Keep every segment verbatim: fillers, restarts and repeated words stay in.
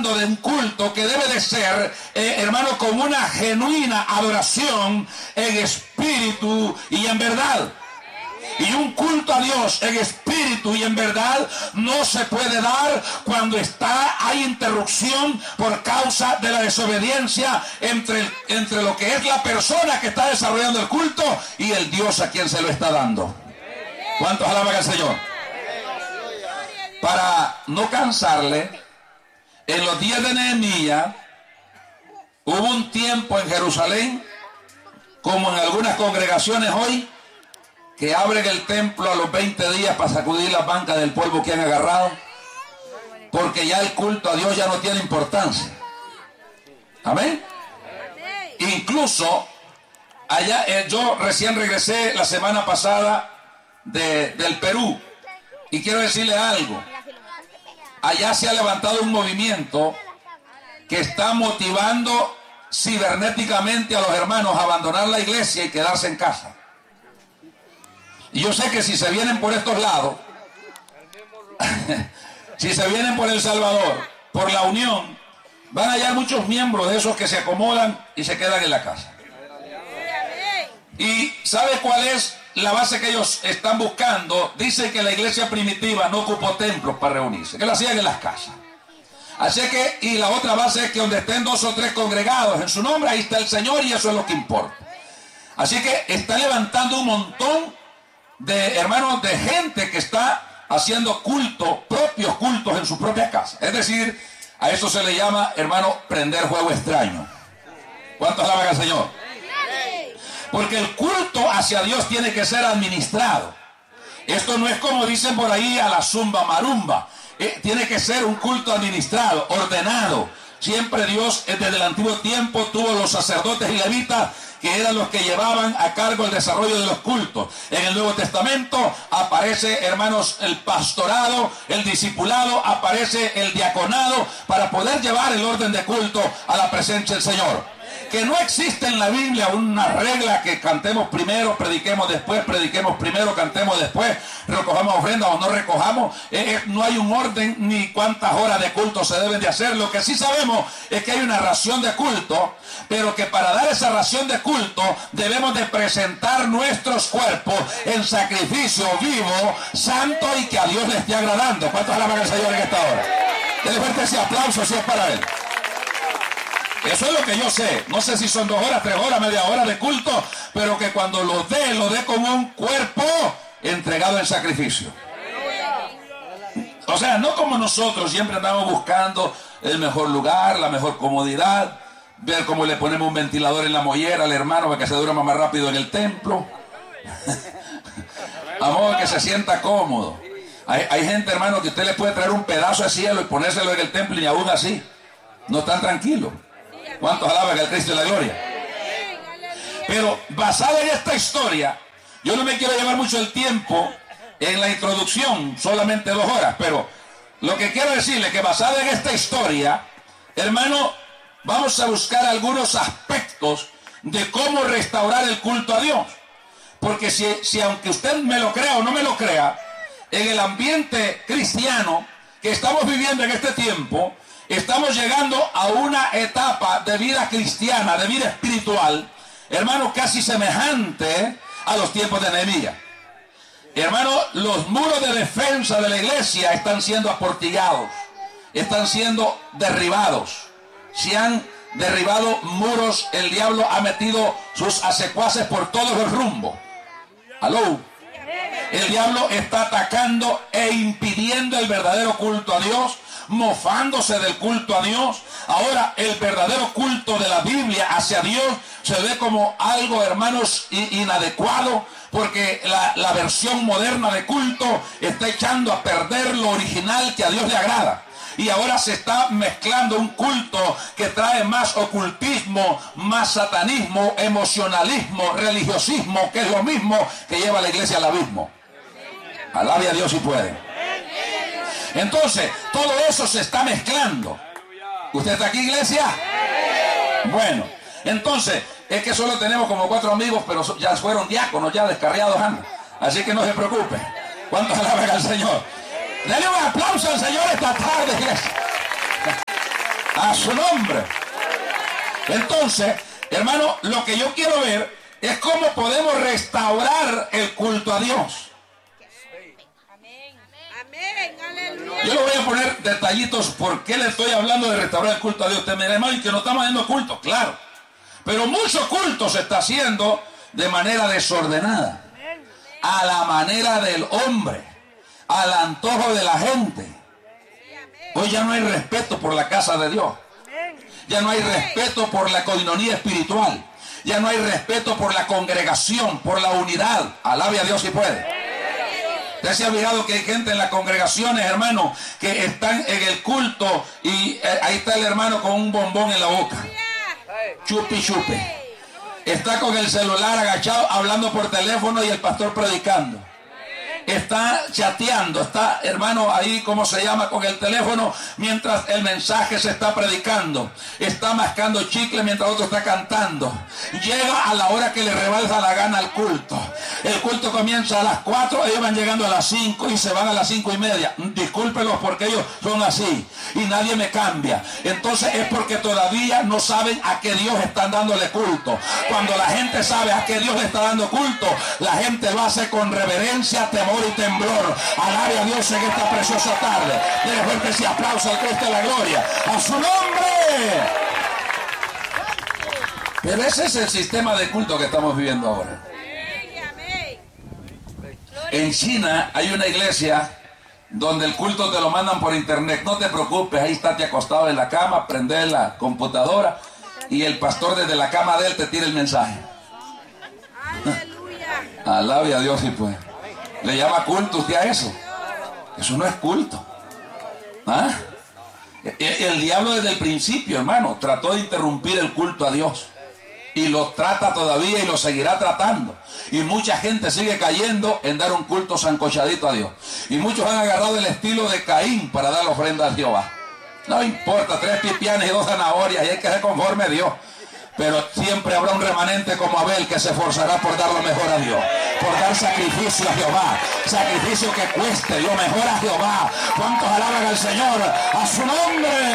hablando de un culto que debe de ser, eh, hermano, como una genuina adoración en espíritu y en verdad. Y un culto a Dios en espíritu y en verdad no se puede dar cuando está, hay interrupción por causa de la desobediencia entre, entre lo que es la persona que está desarrollando el culto y el Dios a quien se lo está dando. ¿Cuántos alaban al Señor? Para no cansarle, en los días de Nehemías hubo un tiempo en Jerusalén, como en algunas congregaciones hoy, que abren el templo a los veinte días para sacudir las bancas del polvo que han agarrado, porque ya el culto a Dios ya no tiene importancia. Amén. Incluso allá, eh, yo recién regresé la semana pasada de, del Perú, y quiero decirle algo. Allá se ha levantado un movimiento que está motivando cibernéticamente a los hermanos a abandonar la iglesia y quedarse en casa. Y yo sé que si se vienen por estos lados, si se vienen por El Salvador, por La Unión, van a hallar muchos miembros de esos que se acomodan y se quedan en la casa. ¿Y sabe cuál es la base que ellos están buscando? Dice que la iglesia primitiva no ocupó templos para reunirse, que lo hacían en las casas. Así que, y la otra base es que donde estén dos o tres congregados en su nombre, ahí está el Señor y eso es lo que importa. Así que está levantando un montón de hermanos, de gente que está haciendo culto, propios cultos en su propia casa. Es decir, a eso se le llama, hermano, prender juego extraño. ¿Cuántos alaban al Señor? Porque el culto hacia Dios tiene que ser administrado. Esto no es como dicen por ahí a la zumba marumba. Eh, tiene que ser un culto administrado, ordenado. Siempre Dios, desde el antiguo tiempo, tuvo los sacerdotes y levitas que eran los que llevaban a cargo el desarrollo de los cultos. En el Nuevo Testamento aparece, hermanos, el pastorado, el discipulado, aparece el diaconado para poder llevar el orden de culto a la presencia del Señor. Que no existe en la Biblia una regla que cantemos primero, prediquemos después, prediquemos primero, cantemos después, recojamos ofrenda o no recojamos. Eh, eh, no hay un orden ni cuántas horas de culto se deben de hacer. Lo que sí sabemos es que hay una ración de culto, pero que para dar esa ración de culto debemos de presentar nuestros cuerpos en sacrificio vivo, santo y que a Dios le esté agradando. ¿Cuántos alaban al Señor en esta hora? Denle fuerte ese aplauso si es para Él. Eso es lo que yo sé. No sé si son dos horas, tres horas, media hora de culto, pero que cuando lo dé, lo dé como un cuerpo entregado en sacrificio. O sea, no como nosotros siempre andamos buscando el mejor lugar, la mejor comodidad, ver cómo le ponemos un ventilador en la mollera al hermano para que se duerma más rápido en el templo, a modo que se sienta cómodo. Hay, hay gente, hermano, que usted le puede traer un pedazo de cielo y ponérselo en el templo y aún así no están tranquilos. ¿Cuántos alaban al Cristo de la gloria? Pero basada en esta historia, yo no me quiero llevar mucho el tiempo en la introducción, solamente dos horas, pero lo que quiero decirle es que basada en esta historia, hermano, vamos a buscar algunos aspectos de cómo restaurar el culto a Dios. Porque si, si aunque usted me lo crea o no me lo crea, en el ambiente cristiano que estamos viviendo en este tiempo, estamos llegando a una etapa de vida cristiana, de vida espiritual, hermano, casi semejante a los tiempos de Nehemías. Hermano, los muros de defensa de la iglesia están siendo aportillados, están siendo derribados. Se han derribado muros, el diablo ha metido sus acecuaces por todos los rumbos. ¿Aló? El diablo está atacando e impidiendo el verdadero culto a Dios, mofándose del culto a Dios. Ahora el verdadero culto de la Biblia hacia Dios se ve como algo, hermanos, inadecuado, porque la, la versión moderna de culto está echando a perder lo original que a Dios le agrada. Y ahora se está mezclando un culto que trae más ocultismo, más satanismo, emocionalismo, religiosismo, que es lo mismo que lleva a la iglesia al abismo. Alabe a Dios si puede. Entonces, todo eso se está mezclando. ¿Usted está aquí, iglesia? Bueno, entonces, es que solo tenemos como cuatro amigos, pero ya fueron diáconos, ya descarriados andan. Así que no se preocupe. ¿Cuántos alaban al Señor? Denle un aplauso al Señor esta tarde, iglesia. A su nombre. Entonces, hermano, lo que yo quiero ver es cómo podemos restaurar el culto a Dios. Yo le voy a poner detallitos por qué le estoy hablando de restaurar el culto a Dios. Usted me dirá, hermano, y que no estamos haciendo culto. Claro, pero mucho culto se está haciendo de manera desordenada, a la manera del hombre, al antojo de la gente. Hoy ya no hay respeto por la casa de Dios. Ya no hay respeto por la coinonía espiritual. Ya no hay respeto por la congregación, por la unidad. Alabe a Dios si puede. ¿Usted se ha fijado que hay gente en las congregaciones, hermano, que están en el culto y eh, ahí está el hermano con un bombón en la boca? Chupi, chupi. Está con el celular agachado, hablando por teléfono y el pastor predicando. Está chateando, está, hermano, ahí, ¿cómo se llama? Con el teléfono mientras el mensaje se está predicando. Está mascando chicle mientras otro está cantando. Llega a la hora que le rebalsa la gana al culto. El culto comienza a las cuatro, ellos van llegando a las cinco y se van a las cinco y media. Discúlpelos porque ellos son así y nadie me cambia. Entonces es porque todavía no saben a qué Dios están dándole culto. Cuando la gente sabe a qué Dios le está dando culto, la gente lo hace con reverencia, temor y temblor. Alabe a Dios en esta preciosa tarde. Dele fuerte ese aplauso al Cristo de la gloria. ¡A su nombre! Pero ese es el sistema de culto que estamos viviendo ahora. En China hay una iglesia donde el culto te lo mandan por internet. No te preocupes, ahí está te acostado en la cama, prende la computadora y el pastor desde la cama de él te tira el mensaje. Alabe a Dios y pues. ¿Le llama culto usted a eso? Eso no es culto. ¿Ah? El, el diablo desde el principio, hermano, trató de interrumpir el culto a Dios. Y lo trata todavía y lo seguirá tratando. Y mucha gente sigue cayendo en dar un culto sancochadito a Dios. Y muchos han agarrado el estilo de Caín para dar la ofrenda a Jehová. No importa, tres pipianes y dos zanahorias y hay que ser conforme a Dios. Pero siempre habrá un remanente como Abel que se esforzará por dar lo mejor a Dios, por dar sacrificio a Jehová, sacrificio que cueste lo mejor a Jehová. ¿Cuántos alaban al Señor? ¡A su nombre!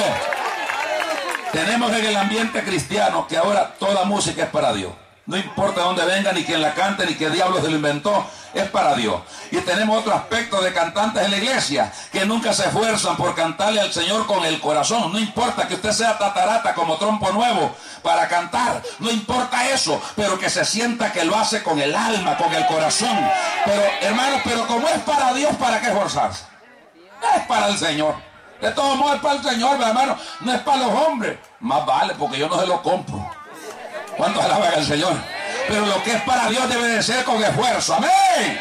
Tenemos en el ambiente cristiano que ahora toda música es para Dios. No importa de dónde venga, ni quién la cante, ni qué diablo se lo inventó, es para Dios. Y tenemos otro aspecto de cantantes en la iglesia que nunca se esfuerzan por cantarle al Señor con el corazón. No importa que usted sea tatarata como trompo nuevo para cantar, no importa eso, pero que se sienta que lo hace con el alma, con el corazón. Pero hermanos, pero como es para Dios, ¿para qué esforzarse? Es para el Señor. De todos modos es para el Señor, hermano, no es para los hombres. Más vale, porque yo no se lo compro. ¿Cuántos alaban al Señor? Pero lo que es para Dios debe de ser con esfuerzo. ¡Amén!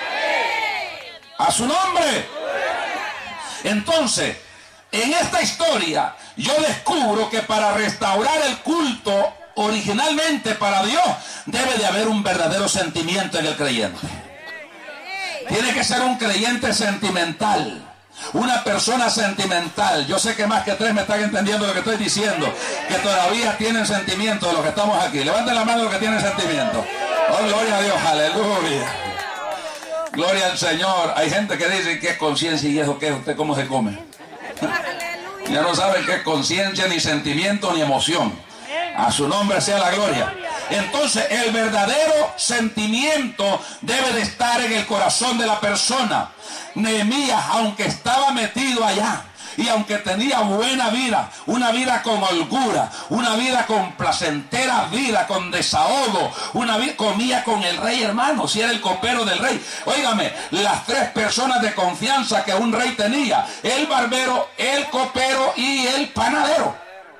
¡A su nombre! Entonces, en esta historia, yo descubro que para restaurar el culto originalmente para Dios, debe de haber un verdadero sentimiento en el creyente. Tiene que ser un creyente sentimental. Una persona sentimental. Yo sé que más que tres me están entendiendo lo que estoy diciendo, que todavía tienen sentimiento de lo que estamos aquí. Levanten la mano los que tienen sentimiento. Oh, gloria a Dios, aleluya. Gloria al Señor. Hay gente que dice que es conciencia y eso que es usted cómo se come. Ya no saben qué es conciencia, ni sentimiento, ni emoción. A su nombre sea la gloria. Entonces el verdadero sentimiento debe de estar en el corazón de la persona. Nehemías, aunque estaba metido allá y aunque tenía buena vida, una vida con holgura, una vida con placentera vida, con desahogo, una vida, comía con el rey, hermano, si era el copero del rey. Óigame, las tres personas de confianza que un rey tenía: el barbero, el copero y el panadero.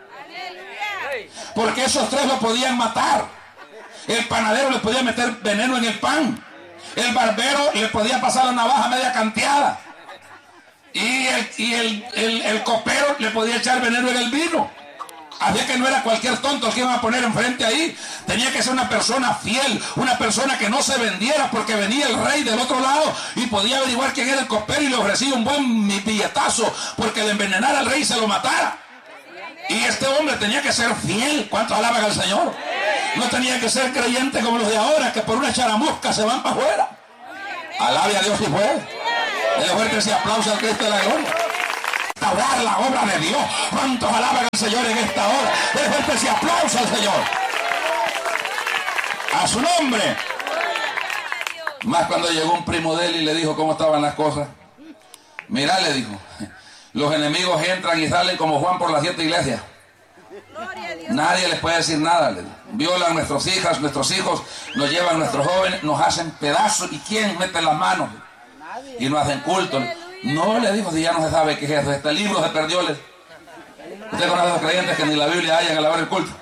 Porque esos tres lo podían matar. El panadero le podía meter veneno en el pan. El barbero le podía pasar la navaja media canteada. Y el, y el, el, el copero le podía echar veneno en el vino. Así que no era cualquier tonto que iban a poner enfrente ahí. Tenía que ser una persona fiel, una persona que no se vendiera, porque venía el rey del otro lado y podía averiguar quién era el copero y le ofrecía un buen billetazo porque le envenenara al rey y se lo matara. Y este hombre tenía que ser fiel. ¿Cuántos alaban al Señor? No tenía que ser creyente como los de ahora, que por una charamusca se van para afuera. Alabe a Dios si puede. Dele fuerte ese aplauso al Cristo de la gloria. restaurar la obra de Dios. ¿Cuántos alaban al Señor en esta hora? De fuerte ese aplauso al Señor. A su nombre. Más cuando llegó un primo de él y le dijo cómo estaban las cosas. Mirá, le dijo, los enemigos entran y salen como Juan por las siete iglesias. Nadie les puede decir nada. Le dijo. Violan nuestras hijas, nuestros hijos, nos llevan nuestros jóvenes, nos hacen pedazos. ¿Y quién mete las manos? Y nos hacen culto. No, le dijo, si ya no se sabe qué es eso. Este libro se perdió. Le... Usted conoce a los creyentes que ni la Biblia hayan a la hora del culto.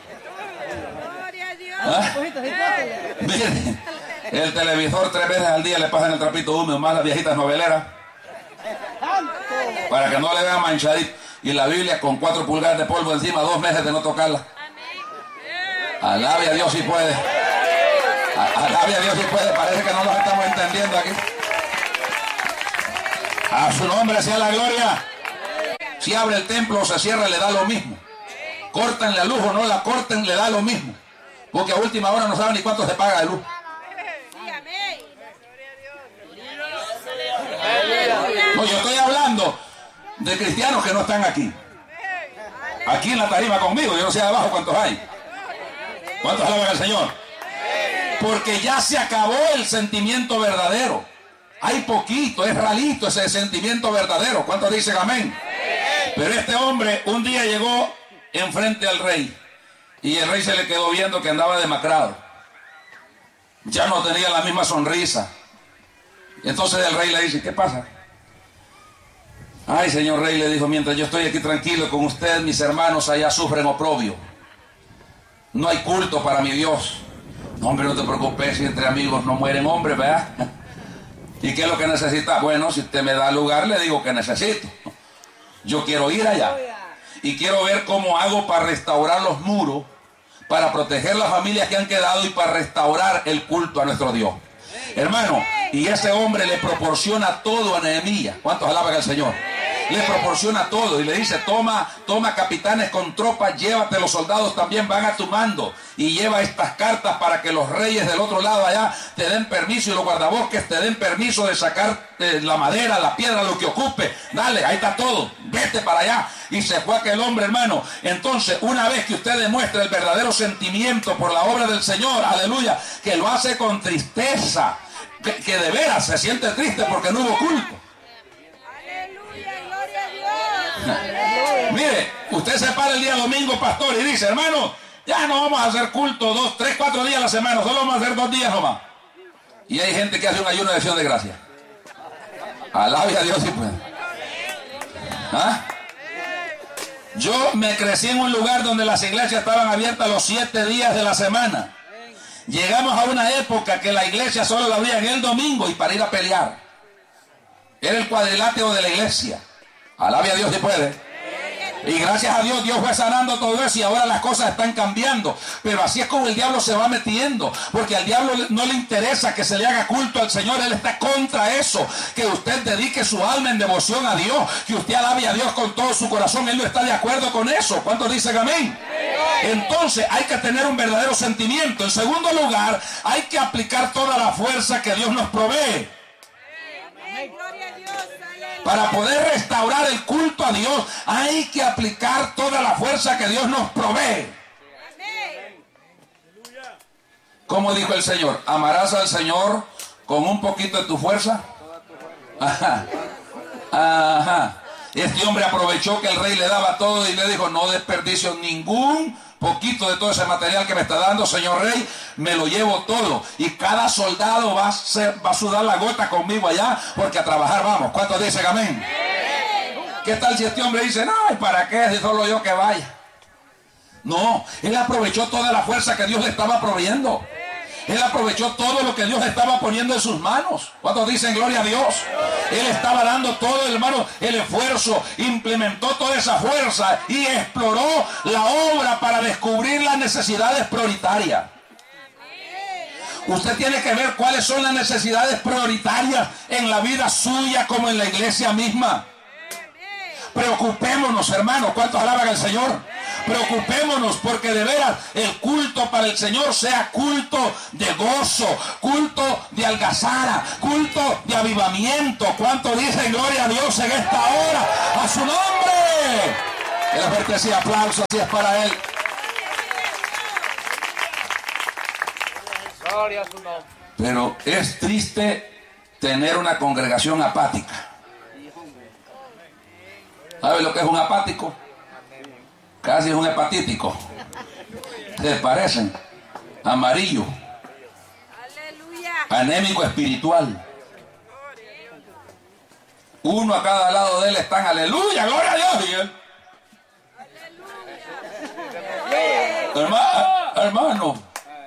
¿Ah? Mire, el televisor tres veces al día le pasan el trapito húmedo, más las viejitas noveleras, para que no le vean manchadito. Y la Biblia con cuatro pulgadas de polvo encima, dos meses de no tocarla. Alabe a Dios si puede. Alabe a Dios si puede. Parece que no nos estamos entendiendo aquí. A su nombre sea la gloria. Si abre el templo o se cierra, le da lo mismo. Cortan la luz o no la corten, le da lo mismo. Porque a última hora no saben ni cuánto se paga de luz. No, yo estoy hablando de cristianos que no están aquí. Aquí en la tarima conmigo, yo no sé de abajo cuántos hay. ¿Cuántos alaban al Señor? Porque ya se acabó el sentimiento verdadero. Hay poquito, es ralito ese sentimiento verdadero. ¿Cuántos dicen amén? Pero este hombre un día llegó enfrente al rey. Y el rey se le quedó viendo que andaba demacrado. Ya no tenía la misma sonrisa. Entonces el rey le dice, ¿qué pasa? Ay, señor rey, le dijo, mientras yo estoy aquí tranquilo con usted, mis hermanos allá sufren oprobio. No hay culto para mi Dios. No, hombre, no te preocupes, si entre amigos no mueren hombres, ¿verdad? ¿Y qué es lo que necesita? Bueno, si usted me da lugar, le digo que necesito. Yo quiero ir allá. Y quiero ver cómo hago para restaurar los muros, para proteger las familias que han quedado y para restaurar el culto a nuestro Dios. Hermano, y ese hombre le proporciona todo a Nehemías. ¿Cuántos alaban al Señor? Le proporciona todo y le dice, toma, toma capitanes con tropas, llévate los soldados también, van a tu mando. Y lleva estas cartas para que los reyes del otro lado allá te den permiso y los guardabosques te den permiso de sacar eh, la madera, la piedra, lo que ocupe. Dale, ahí está todo, vete para allá. Y se fue aquel hombre, hermano. Entonces, una vez que usted demuestra el verdadero sentimiento por la obra del Señor, aleluya, que lo hace con tristeza, que, que de veras se siente triste porque no hubo culto. Mire, usted se para el día domingo, pastor, y dice, hermano, ya no vamos a hacer culto dos, tres, cuatro días a la semana, solo vamos a hacer dos días nomás. Y hay gente que hace un ayuno de acción de gracia. Alabe a Dios si puede. ¿Ah? Yo me crecí en un lugar donde las iglesias estaban abiertas los siete días de la semana. Llegamos a una época que la iglesia solo la abría en el domingo y para ir a pelear. Era el cuadrilátero de la iglesia. Alabe a Dios si puede. Y gracias a Dios, Dios fue sanando todo eso y ahora las cosas están cambiando. Pero así es como el diablo se va metiendo. Porque al diablo no le interesa que se le haga culto al Señor. Él está contra eso. Que usted dedique su alma en devoción a Dios. Que usted alabe a Dios con todo su corazón. Él no está de acuerdo con eso. ¿Cuántos dicen amén? Entonces hay que tener un verdadero sentimiento. En segundo lugar, hay que aplicar toda la fuerza que Dios nos provee. Para poder restaurar el culto a Dios, hay que aplicar toda la fuerza que Dios nos provee. Como dijo el Señor, ¿amarás al Señor con un poquito de tu fuerza? Ajá. Ajá. Este hombre aprovechó que el rey le daba todo y le dijo, no desperdicio ningún poquito de todo ese material que me está dando, señor rey, me lo llevo todo. Y cada soldado va a, ser, va a sudar la gota conmigo allá, porque a trabajar vamos. ¿Cuántos dicen amén? ¿Qué tal si este hombre dice, no, ¿para qué? Si solo yo que vaya. No, él aprovechó toda la fuerza que Dios le estaba proveyendo. Él aprovechó todo lo que Dios estaba poniendo en sus manos. ¿Cuántos dicen gloria a Dios? Él estaba dando todo, hermano, el esfuerzo, implementó toda esa fuerza y exploró la obra para descubrir las necesidades prioritarias. Usted tiene que ver cuáles son las necesidades prioritarias en la vida suya como en la iglesia misma. Preocupémonos, hermanos. ¿Cuántos alaban al Señor? Preocupémonos porque de veras el culto para el Señor sea culto de gozo, culto de algazara, culto de avivamiento. ¿Cuánto dicen gloria a Dios en esta hora? ¡A su nombre! El fuerte ese aplauso, así es para Él. Gloria a su nombre. Pero es triste tener una congregación apática. ¿Sabe lo que es un apático? Casi es un hepatítico. Se parecen. Amarillo. Anémico espiritual. Uno a cada lado de él están, aleluya, gloria a Dios. Y él, hermano, hermano.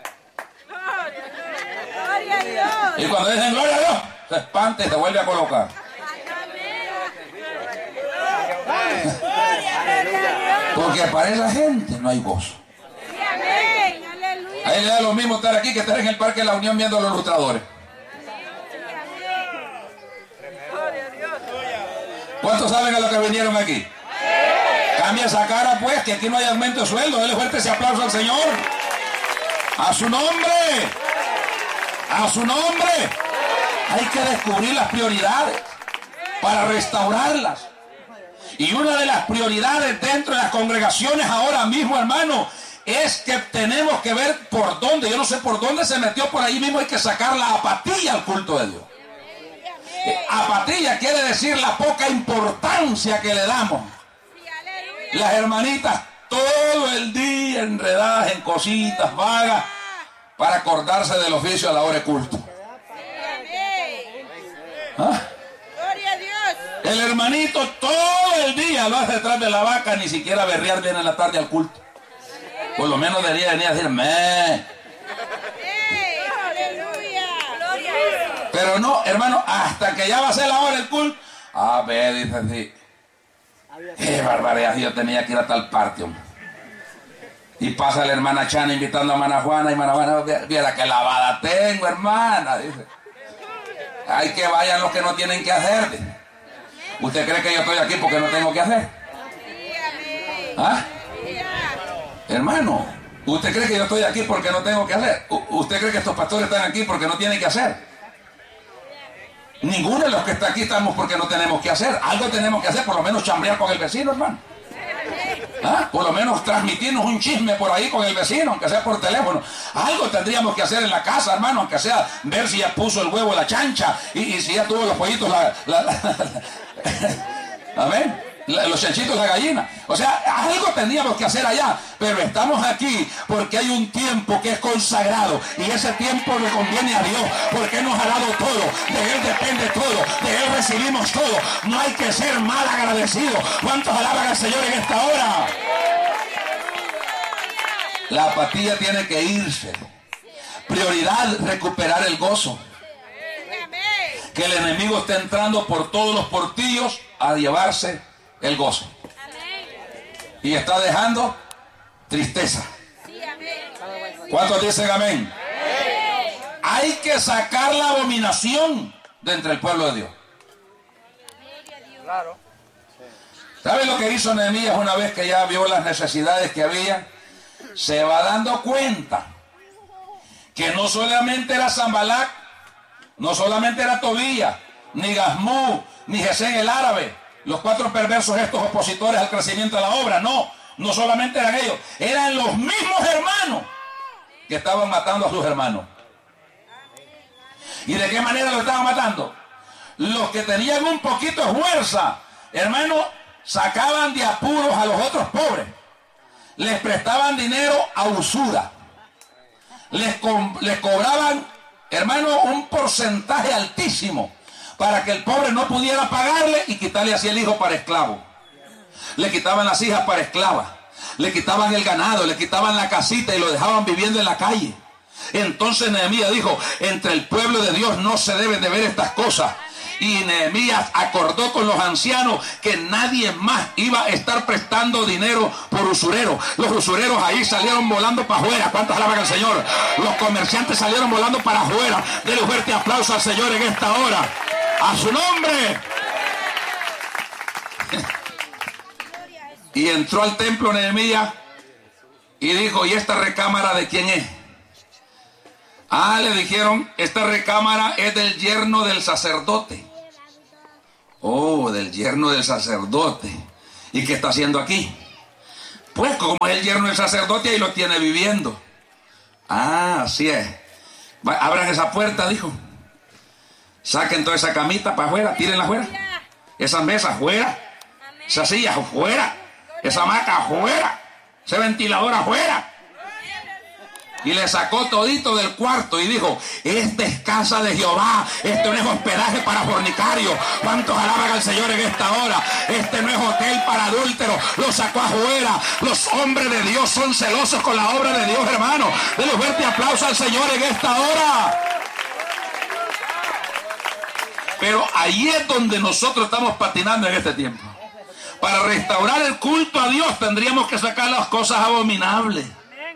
Y cuando dicen gloria a Dios, se espanta y se vuelve a colocar. Porque para esa gente no hay gozo. Ahí le da lo mismo estar aquí que estar en el Parque de la Unión viendo a los lustradores. ¿Cuántos saben a lo que vinieron aquí? Cambia esa cara pues, que aquí no hay aumento de sueldo. Dele fuerte ese aplauso al Señor. A su nombre. A su nombre. Hay que descubrir las prioridades para restaurarlas. Y una de las prioridades dentro de las congregaciones ahora mismo, hermano, es que tenemos que ver por dónde. Yo no sé por dónde se metió por ahí mismo. Hay que sacar la apatía al culto de Dios. Eh, apatía quiere decir la poca importancia que le damos. Las hermanitas todo el día enredadas en cositas vagas para acordarse del oficio a la hora de culto. ¿Ah? El hermanito todo el día lo hace detrás de la vaca, ni siquiera berrear bien en la tarde al culto. Por lo menos debería venir a decir meh. Pero no, hermano, hasta que ya va a ser la hora del culto. A ver, dice así. Qué barbaridad, yo tenía que ir a tal parte, hombre. Y pasa la hermana Chana invitando a hermana Juana, y hermana Juana, viera que lavada tengo, hermana, dice. Hay que vayan los que no tienen que hacer, dice. ¿Usted cree que yo estoy aquí porque no tengo que hacer? ¿Ah? Hermano, ¿usted cree que yo estoy aquí porque no tengo que hacer? ¿Usted cree que estos pastores están aquí porque no tienen que hacer? Ninguno de los que está aquí estamos porque no tenemos que hacer. Algo tenemos que hacer, por lo menos chambrear con el vecino, hermano. ¿Ah? Por lo menos transmitirnos un chisme por ahí con el vecino, aunque sea por teléfono. Algo tendríamos que hacer en la casa, hermano, aunque sea ver si ya puso el huevo la chancha y, y si ya tuvo los pollitos la... la, la, la, la amén. La, los chanchitos la gallina. O sea, algo tendríamos que hacer allá. Pero estamos aquí porque hay un tiempo que es consagrado. Y ese tiempo le conviene a Dios. Porque Él nos ha dado todo. De Él depende todo. De Él recibimos todo. No hay que ser mal agradecido. ¿Cuántos alaban al Señor en esta hora? La apatía tiene que irse. Prioridad, recuperar el gozo. Que el enemigo esté entrando por todos los portillos a llevarse el gozo. Y está dejando tristeza. ¿Cuántos dicen amén? Hay que sacar la abominación de entre el pueblo de Dios. ¿Sabe lo que hizo Nehemías una vez que ya vio las necesidades que había? Se va dando cuenta que no solamente era Sanbalat, no solamente era Tobías, ni Gazmú, ni Gesén el árabe, los cuatro perversos estos opositores al crecimiento de la obra. No, no solamente eran ellos, eran los mismos hermanos que estaban matando a sus hermanos. ¿Y de qué manera lo estaban matando? Los que tenían un poquito de fuerza, hermano, sacaban de apuros a los otros pobres, les prestaban dinero a usura, les, co les cobraban, hermano, un porcentaje altísimo para que el pobre no pudiera pagarle y quitarle así el hijo para esclavo. Le quitaban las hijas para esclavas, le quitaban el ganado, le quitaban la casita y lo dejaban viviendo en la calle. Entonces Nehemías dijo, entre el pueblo de Dios no se deben de ver estas cosas. Y Nehemías acordó con los ancianos que nadie más iba a estar prestando dinero por usurero. Los usureros ahí salieron volando para afuera. ¿Cuántos alaban al Señor? Los comerciantes salieron volando para afuera. Denle un fuerte aplauso al Señor en esta hora. ¡A su nombre! Y entró al templo Nehemías Y dijo, ¿y esta recámara de quién es? Ah, le dijeron, esta recámara es del yerno del sacerdote. Oh, del yerno del sacerdote. ¿Y qué está haciendo aquí? Pues como es el yerno del sacerdote, ahí lo tiene viviendo. Ah, así es. Abran esa puerta, dijo. Saquen toda esa camita para afuera, tírenla afuera. Esas mesas afuera. Esas sillas afuera. Esa hamaca afuera. Ese ventilador afuera. Y le sacó todito del cuarto y dijo, esta es casa de Jehová, este no es hospedaje para fornicarios. ¿Cuántos alaban al Señor en esta hora? Este no es hotel para adúlteros. Lo sacó afuera. Los hombres de Dios son celosos con la obra de Dios, hermano. Dele un fuerte aplauso al Señor en esta hora. Pero ahí es donde nosotros estamos patinando en este tiempo. Para restaurar el culto a Dios tendríamos que sacar las cosas abominables.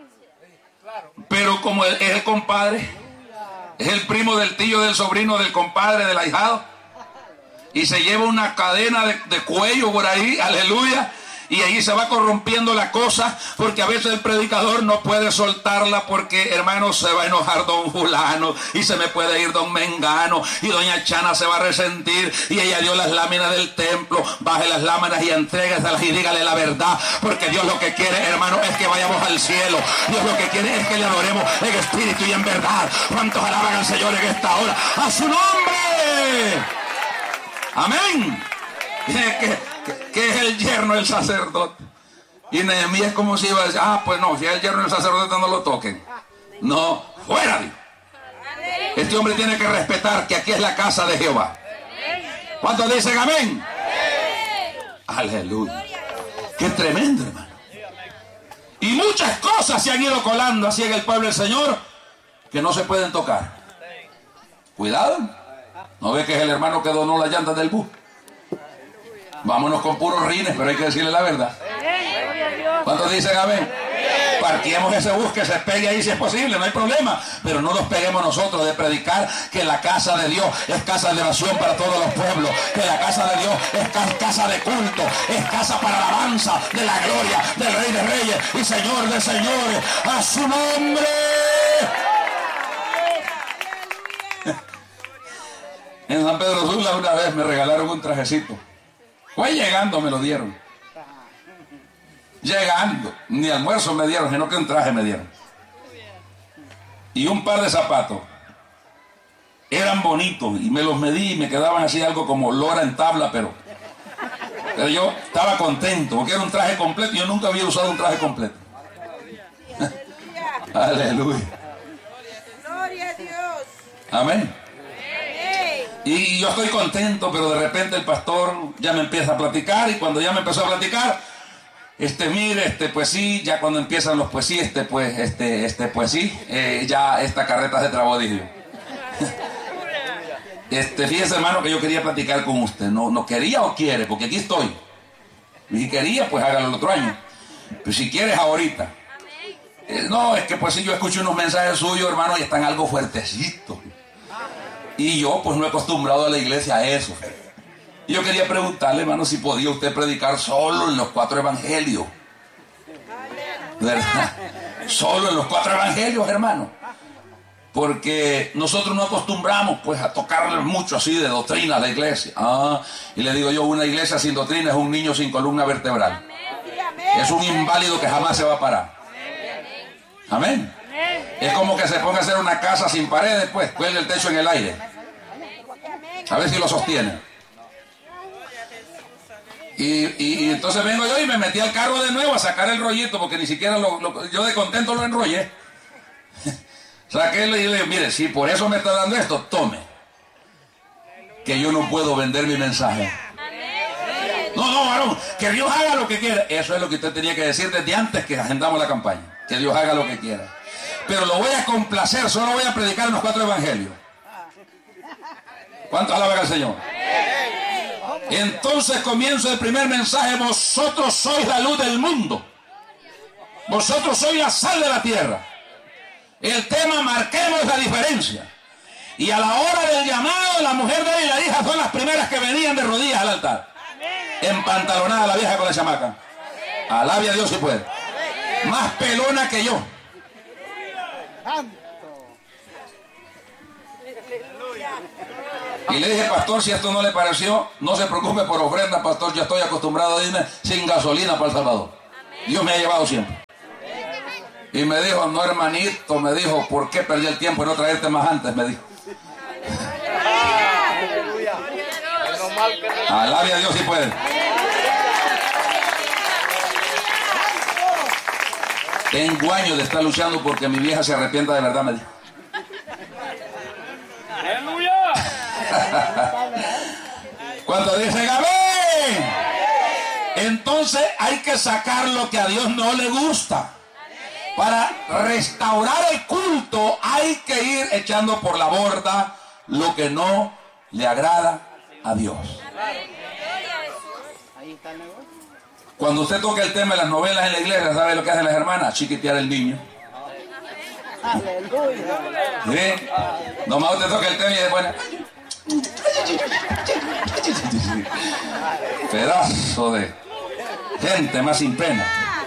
Pero como es el compadre, es el primo del tío, del sobrino, del compadre, del ahijado, y se lleva una cadena de, de cuello por ahí, aleluya, y ahí se va corrompiendo la cosa, porque a veces el predicador no puede soltarla porque, hermano, se va a enojar don fulano, y se me puede ir don Mengano, y doña Chana se va a resentir, y ella dio las láminas del templo. Baje las láminas y entrégaselas y dígale la verdad, porque Dios lo que quiere, hermano, es que vayamos al cielo. Dios lo que quiere es que le adoremos en espíritu y en verdad. ¿Cuántos alaban al Señor en esta hora? ¡A su nombre! Amén. Que, que, que es el yerno del sacerdote. Y Nehemías como si iba a decir, ah, pues no, si es el yerno del sacerdote no lo toquen. No, fuera, Dios. Este hombre tiene que respetar que aquí es la casa de Jehová. ¿Cuántos dicen amén? Aleluya. Qué tremendo, hermano. Y muchas cosas se han ido colando así en el pueblo del Señor que no se pueden tocar. Cuidado. ¿No ve que es el hermano que donó las llantas del bus? Vámonos con puros rines, pero hay que decirle la verdad. ¿Cuántos dicen amén? Parquemos ese bus, que se pegue ahí si es posible, no hay problema. Pero no nos peguemos nosotros de predicar que la casa de Dios es casa de oración para todos los pueblos. Que la casa de Dios es casa de culto, es casa para alabanza de la gloria del Rey de Reyes y Señor de Señores. ¡A su nombre! En San Pedro Sula una vez me regalaron un trajecito. Fue llegando, me lo dieron. Llegando, ni almuerzo me dieron, sino que un traje me dieron. Y un par de zapatos. Eran bonitos y me los medí y me quedaban así algo como lora en tabla, pero, pero yo estaba contento porque era un traje completo. Yo nunca había usado un traje completo. Aleluya. Gloria a Dios. Amén. Y yo estoy contento, pero de repente el pastor ya me empieza a platicar, y cuando ya me empezó a platicar, este, mire, este, pues sí, ya cuando empiezan los pues sí, este, pues, este, este, pues sí, eh, ya esta carreta se trabó, dije yo. Este, fíjese, hermano, que yo quería platicar con usted. No, no quería o quiere, porque aquí estoy. Y si quería, pues hágalo el otro año. Pero si quieres, ahorita. Eh, no, es que pues sí, yo escuché unos mensajes suyos, hermano, y están algo fuertecitos. Y yo pues no he acostumbrado a la iglesia a eso. Y yo quería preguntarle, hermano, si podía usted predicar solo en los cuatro evangelios. ¿Verdad? Solo en los cuatro evangelios, hermano. Porque nosotros no acostumbramos pues a tocarle mucho así de doctrina a la iglesia. Ah, y le digo yo, una iglesia sin doctrina es un niño sin columna vertebral. Es un inválido que jamás se va a parar. Amén. Es como que se ponga a hacer una casa sin paredes, pues, cuelga el techo en el aire. A ver si lo sostiene. Y, y, y entonces vengo yo y me metí al carro de nuevo a sacar el rollito, porque ni siquiera lo, lo, yo de contento lo enrollé. Saqué y le dije, mire, si por eso me está dando esto, tome. Que yo no puedo vender mi mensaje. No, no, varón, que Dios haga lo que quiera. Eso es lo que usted tenía que decir desde antes que agendamos la campaña. Que Dios haga lo que quiera. Pero lo voy a complacer, solo voy a predicar en los cuatro evangelios. ¿Cuántos alaban al Señor? Entonces comienzo el primer mensaje. Vosotros sois la luz del mundo. Vosotros sois la sal de la tierra. El tema, marquemos la diferencia. Y a la hora del llamado, la mujer de él y la hija son las primeras que venían de rodillas al altar. Empantalonada la vieja con la chamaca. Alabe a Dios si puede. más pelona que yo. Y le dije, pastor, si esto no le pareció, no se preocupe por ofrenda, pastor, yo estoy acostumbrado a irme sin gasolina para El Salvador. Dios me ha llevado siempre. Y me dijo, no, hermanito, me dijo, ¿por qué perdí el tiempo y no traerte más antes? Me dijo. Alabe a Dios si puede. Tengo años de estar luchando porque mi vieja se arrepienta de verdad, me dijo. ¡Aleluya! Cuando dicen amén, entonces hay que sacar lo que a Dios no le gusta. Para restaurar el culto hay que ir echando por la borda lo que no le agrada a Dios. Cuando usted toca el tema de las novelas en la iglesia, ¿sabe lo que hacen las hermanas? Chiquitear el niño. ¿Sí? Nomás usted toca el tema y después... Pedazo de gente más sin pena.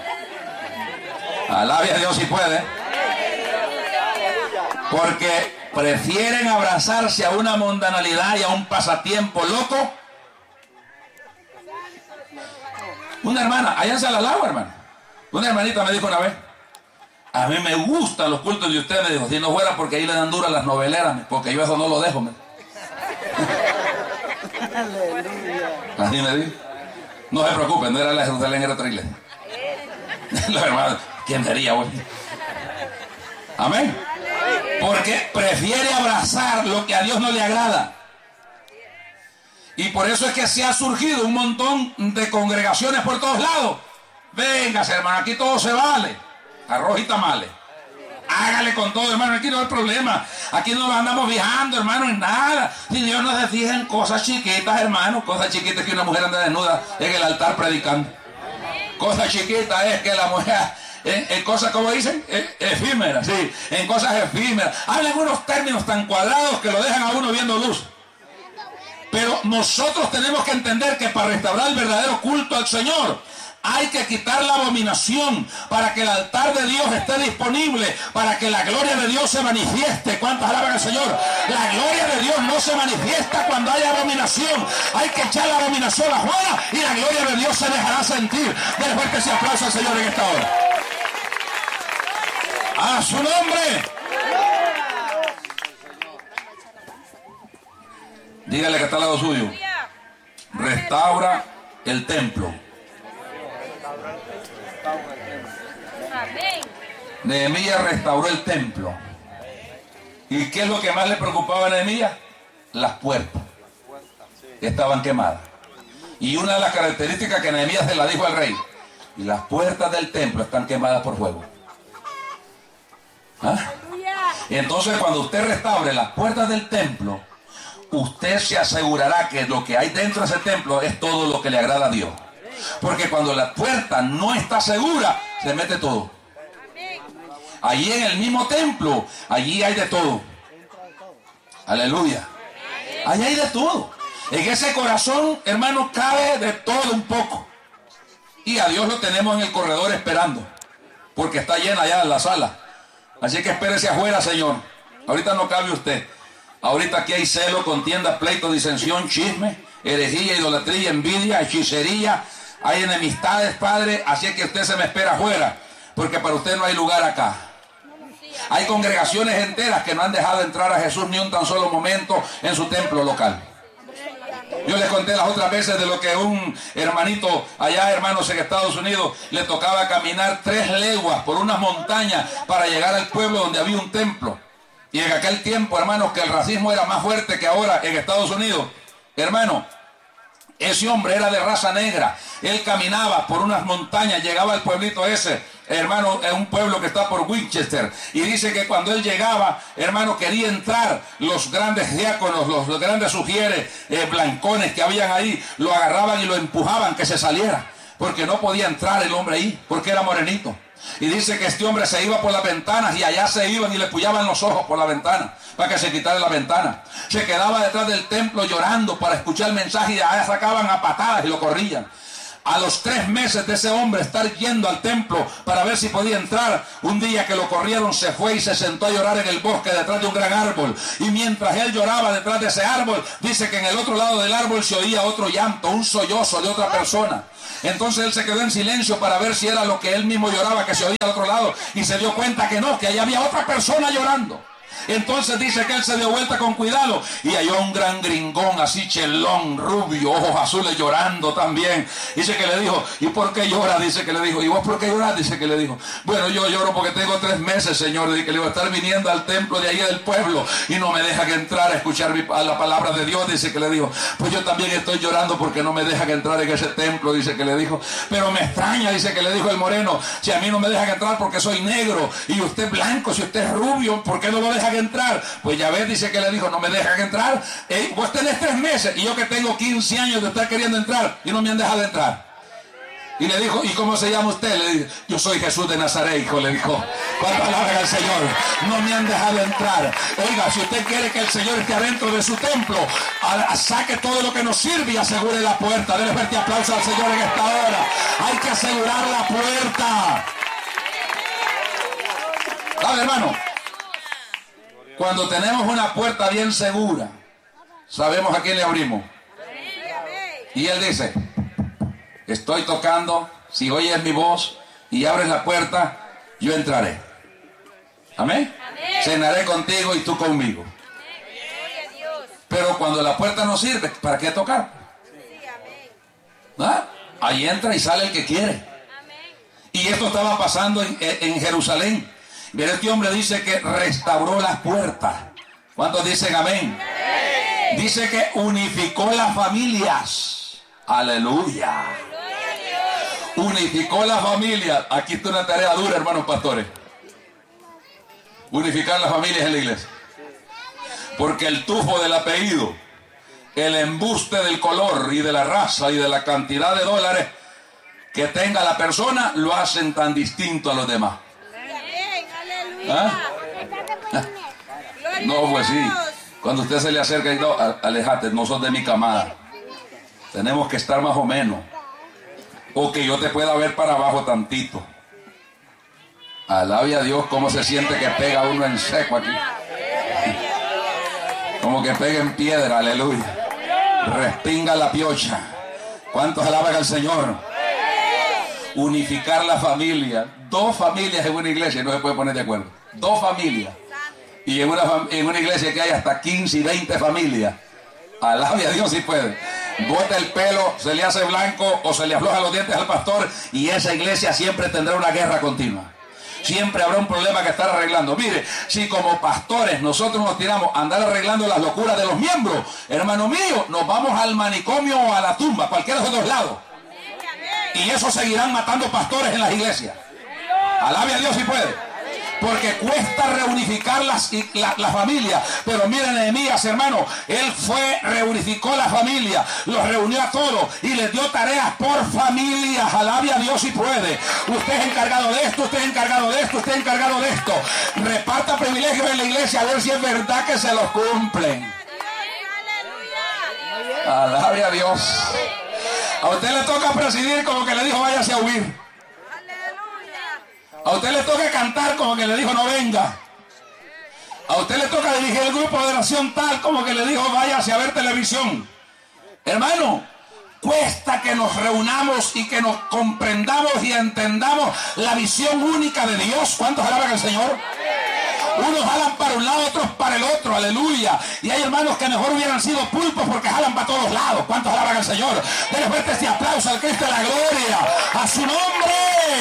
Alabe a Dios si puede. Porque prefieren abrazarse a una mundanalidad y a un pasatiempo loco. Una hermana, allá en Salalagua, hermano. Una hermanita me dijo una vez, a mí me gustan los cultos de usted, me dijo, si no fuera porque ahí le dan dura las noveleras, porque yo eso no lo dejo. Me... Así me dijo. No se preocupen, no era la Jerusalén, era otra iglesia. Los hermanos, ¿quién sería, güey? Amén. Porque prefiere abrazar lo que a Dios no le agrada. Y por eso es que se ha surgido un montón de congregaciones por todos lados. Véngase, hermano, aquí todo se vale. Arroz y tamales. Hágale con todo, hermano, aquí no hay problema. Aquí no nos andamos fijando, hermano, en nada. Si Dios no se fija en cosas chiquitas, hermano. Cosas chiquitas que una mujer anda desnuda en el altar predicando. Cosas chiquitas es que la mujer... En, en cosas, como dicen, e, efímeras, sí. En cosas efímeras. Hablan unos términos tan cuadrados que lo dejan a uno viendo luz. Pero nosotros tenemos que entender que para restaurar el verdadero culto al Señor hay que quitar la abominación para que el altar de Dios esté disponible, para que la gloria de Dios se manifieste. ¿Cuántos alaban al Señor? La gloria de Dios no se manifiesta cuando hay abominación. Hay que echar la abominación afuera y la gloria de Dios se dejará sentir. Denle fuerte ese aplauso al Señor en esta hora. ¡A su nombre! Dígale que está al lado suyo. Restaura el templo. Nehemías restauró el templo. ¿Y qué es lo que más le preocupaba a Nehemías? Las puertas. Estaban quemadas. Y una de las características que Nehemías se la dijo al rey: y las puertas del templo están quemadas por fuego. ¿Ah? Y entonces cuando usted restaure las puertas del templo, usted se asegurará que lo que hay dentro de ese templo es todo lo que le agrada a Dios. Porque cuando la puerta no está segura, se mete todo. Allí en el mismo templo, allí hay de todo. Aleluya. Allí hay de todo. En ese corazón, hermano, cabe de todo un poco. Y a Dios lo tenemos en el corredor esperando, porque está llena allá en la sala. Así que espérese afuera, Señor. Ahorita no cabe usted. Ahorita aquí hay celo, contienda, pleito, disensión, chisme, herejía, idolatría, envidia, hechicería. Hay enemistades, Padre. Así es que usted se me espera afuera, porque para usted no hay lugar acá. Hay congregaciones enteras que no han dejado entrar a Jesús ni un tan solo momento en su templo local. Yo les conté las otras veces de lo que un hermanito allá, hermanos, en Estados Unidos, le tocaba caminar tres leguas por unas montañas para llegar al pueblo donde había un templo. Y en aquel tiempo, hermanos, que el racismo era más fuerte que ahora en Estados Unidos, hermano, ese hombre era de raza negra. Él caminaba por unas montañas, llegaba al pueblito ese, hermano, es un pueblo que está por Winchester. Y dice que cuando él llegaba, hermano, quería entrar. Los grandes diáconos, los, los grandes sugieres, eh, blancones que habían ahí, lo agarraban y lo empujaban que se saliera. Porque no podía entrar el hombre ahí, porque era morenito. Y dice que este hombre se iba por las ventanas y allá se iban y le pullaban los ojos por la ventana para que se quitara la ventana. Se quedaba detrás del templo llorando para escuchar el mensaje y allá sacaban a patadas y lo corrían. A los tres meses de ese hombre estar yendo al templo para ver si podía entrar, un día que lo corrieron se fue y se sentó a llorar en el bosque detrás de un gran árbol. Y mientras él lloraba detrás de ese árbol, dice que en el otro lado del árbol se oía otro llanto, un sollozo de otra persona. Entonces él se quedó en silencio para ver si era lo que él mismo lloraba que se oía al otro lado, y se dio cuenta que no, que ahí había otra persona llorando. Entonces dice que él se dio vuelta con cuidado y halló un gran gringón así chelón, rubio, ojos azules, llorando también. Dice que le dijo, ¿y por qué llora? Dice que le dijo, ¿y vos por qué lloras? Dice que le dijo, bueno, yo lloro porque tengo tres meses, señor, de que le voy a estar viniendo al templo de ahí del pueblo y no me deja que entrar a escuchar mi, a la palabra de Dios. Dice que le dijo, pues yo también estoy llorando porque no me deja que entrar en ese templo. Dice que le dijo, pero me extraña, dice que le dijo el moreno, si a mí no me deja que entrar porque soy negro y usted blanco, si usted es rubio, ¿por qué no lo deja que entrar? Pues ya ves, dice que le dijo, no me dejan entrar. Eh, vos tenés tres meses y yo que tengo quince años de estar queriendo entrar y no me han dejado entrar. Y le dijo, ¿y cómo se llama usted? Le dijo, yo soy Jesús de Nazaret, hijo, le dijo. ¿Cuánto alaban al Señor? No me han dejado entrar. Oiga, si usted quiere que el Señor esté adentro de su templo, a, a, saque todo lo que nos sirve y asegure la puerta. Dele fuerte aplauso al Señor en esta hora. Hay que asegurar la puerta. ¿Sabe, hermano? Cuando tenemos una puerta bien segura, sabemos a quién le abrimos. Y él dice, estoy tocando, si oyes mi voz y abres la puerta, yo entraré. Amén. Cenaré contigo y tú conmigo. Pero cuando la puerta no sirve, ¿para qué tocar? ¿Ah? Ahí entra y sale el que quiere. Y esto estaba pasando en, en Jerusalén. Mira, este hombre dice que restauró las puertas. ¿Cuántos dicen amén? ¡Amén! Dice que unificó las familias. Aleluya. Unificó las familias. Aquí está una tarea dura, hermanos pastores. Unificar las familias en la iglesia. Porque el tufo del apellido, el embuste del color y de la raza y de la cantidad de dólares que tenga la persona, lo hacen tan distinto a los demás. ¿Ah? No, pues sí. Cuando usted se le acerca y no, alejate, no sos de mi camada. Tenemos que estar más o menos. O que yo te pueda ver para abajo tantito. Alabe a Dios cómo se siente que pega uno en seco aquí. Como que pega en piedra, aleluya. Respinga la piocha. ¿Cuántos alaban al Señor? Unificar la familia. Dos familias en una iglesia no se puede poner de acuerdo. Dos familias. Y en una, en una iglesia que hay hasta quince y veinte familias. Alabe a Dios si puede. Bota el pelo, se le hace blanco o se le afloja los dientes al pastor y esa iglesia siempre tendrá una guerra continua. Siempre habrá un problema que estar arreglando. Mire, si como pastores nosotros nos tiramos a andar arreglando las locuras de los miembros, hermano mío, nos vamos al manicomio o a la tumba, cualquiera de los dos lados. Y eso seguirán matando pastores en las iglesias. Alabe a Dios si puede. Porque cuesta reunificar las, la, la familia. Pero miren, Nehemías, hermano, él fue, reunificó la familia, los reunió a todos y les dio tareas por familia. Alabe a Dios si puede. Usted es encargado de esto, usted es encargado de esto, usted es encargado de esto. Reparta privilegios en la iglesia a ver si es verdad que se los cumplen. Alabe a Dios. A usted le toca presidir como que le dijo váyase a huir. A usted le toca cantar como que le dijo no venga. A usted le toca dirigir el grupo de oración tal como que le dijo váyase a ver televisión. Hermano, cuesta que nos reunamos y que nos comprendamos y entendamos la visión única de Dios. ¿Cuántos alaban al Señor? Unos jalan para un lado, otros para el otro, aleluya. Y hay hermanos que mejor hubieran sido pulpos porque jalan para todos lados. ¿Cuántos alaban al Señor? Denle fuerte este aplauso al Cristo de la gloria, a su nombre.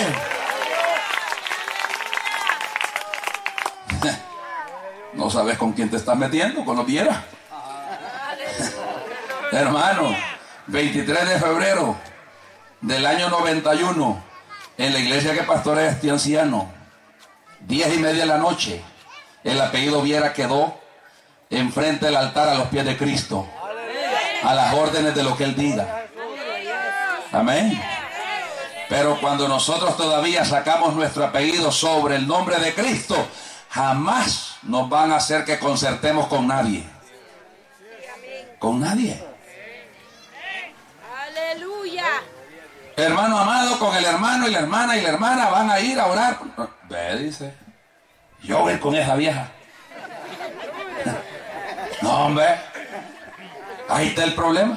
No sabes con quién te estás metiendo, con los vieras. Hermano, veintitrés de febrero del año noventa y uno, en la iglesia que pastorea este anciano, diez y media de la noche, el apellido Viera quedó enfrente del altar a los pies de Cristo, a las órdenes de lo que Él diga. Amén. Pero cuando nosotros todavía sacamos nuestro apellido sobre el nombre de Cristo, jamás nos van a hacer que concertemos con nadie. Con nadie. Aleluya. hermano amado con el hermano y la hermana y la hermana van a ir a orar. Ve, dice, yo voy con esa vieja. No, hombre, ahí está el problema.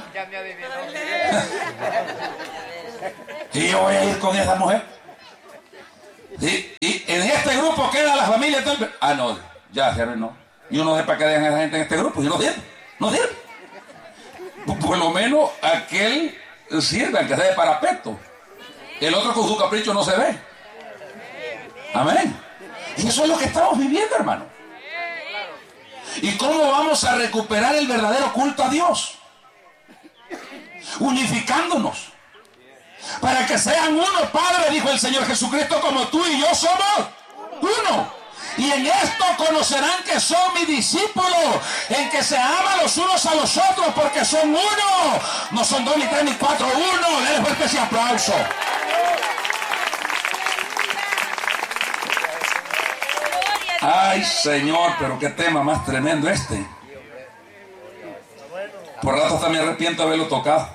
Y yo voy a ir con esa mujer. Y, y en este grupo queda la familia. Ah, no, ya, no. Y uno sepa que dejan a esa gente en este grupo. Y no sirve, no sirve. Por lo menos aquel sirve, al que sea de parapeto. El otro con su capricho no se ve. Amén. Y eso es lo que estamos viviendo, hermano. ¿Y cómo vamos a recuperar el verdadero culto a Dios? Unificándonos. Para que sean uno, Padre, dijo el Señor Jesucristo, como tú y yo somos uno. Y en esto conocerán que son mis discípulos, en que se aman los unos a los otros, porque son uno. No son dos, ni tres, ni cuatro, uno. Denle fuerte ese aplauso. Ay, Señor, pero qué tema más tremendo este. Por rato hasta me arrepiento de haberlo tocado.